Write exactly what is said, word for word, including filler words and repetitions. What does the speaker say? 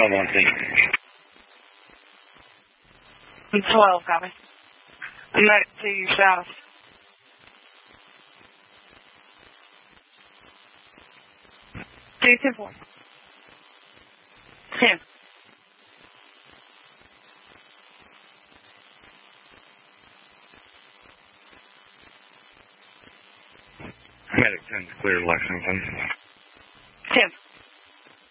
on one thing. twelve, copy. I'm back to you south. Two, two, four. Ten. Medic ten's clear, Lexington. Ten.